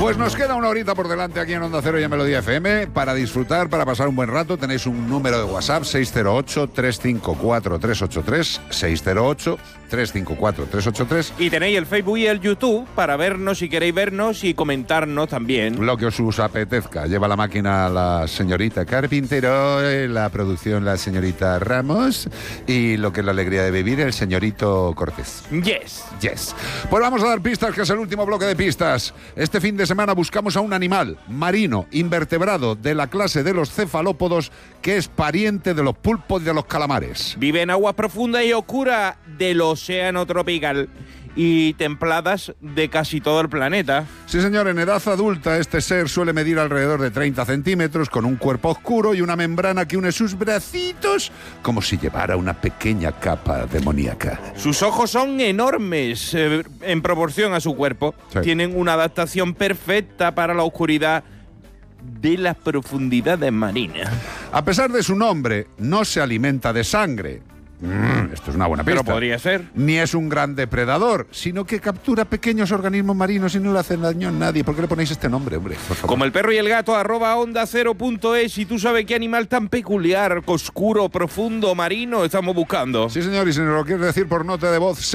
Pues nos queda una horita por delante aquí en Onda Cero y en Melodía FM para disfrutar, para pasar un buen rato. Tenéis un número de WhatsApp, 608-354-383, 608-354-383. Y tenéis el Facebook y el YouTube para vernos si queréis vernos y comentarnos también. Lo que os apetezca. Lleva la máquina la señorita Carpintero, la producción la señorita Ramos y lo que es la alegría de vivir el señorito Cortés. Yes. Yes. Pues vamos a dar pistas, que es el último bloque de pistas. Este fin de semana buscamos a un animal marino, invertebrado, de la clase de los cefalópodos, que es pariente de los pulpos y de los calamares. Vive en aguas profundas y oscuras del océano tropical y templadas de casi todo el planeta. Sí, señor, en edad adulta este ser suele medir alrededor de 30 centímetros, con un cuerpo oscuro y una membrana que une sus bracitos como si llevara una pequeña capa demoníaca. Sus ojos son enormes en proporción a su cuerpo. Sí. Tienen una adaptación perfecta para la oscuridad de las profundidades marinas. A pesar de su nombre, no se alimenta de sangre. Esto es una buena pista. Pero podría ser. Ni es un gran depredador, sino que captura pequeños organismos marinos y no le hacen daño a nadie. ¿Por qué le ponéis este nombre, hombre? Por favor. Como el perro y el gato, @ondacero.es. Y tú sabes qué animal tan peculiar, oscuro, profundo, marino estamos buscando. Sí, señor, y si nos lo quieres decir por nota de voz,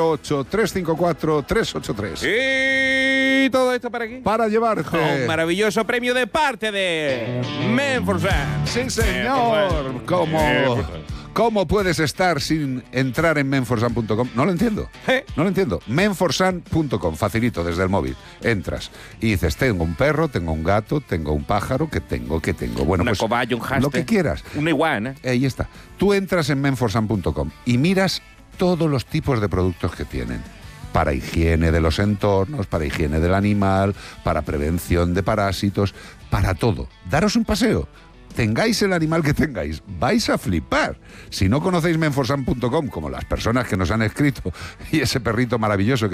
608-354-383. ¿Y todo esto para qué? Para llevarte Un maravilloso premio de parte de Menforsan. Sí, señor. ¿Cómo puedes estar sin entrar en menforsan.com? No lo entiendo. No lo entiendo. Menforsan.com, facilito, desde el móvil. Entras y dices, tengo un perro, tengo un gato, tengo un pájaro, ¿qué tengo? Bueno, Una pues cobaya, un hámster, lo que quieras. Una iguana. Ahí está. Tú entras en menforsan.com y miras todos los tipos de productos que tienen. Para higiene de los entornos, para higiene del animal, para prevención de parásitos, para todo. Daros un paseo. Tengáis el animal que tengáis, vais a flipar. Si no conocéis menforsan.com, como las personas que nos han escrito, y ese perrito maravilloso que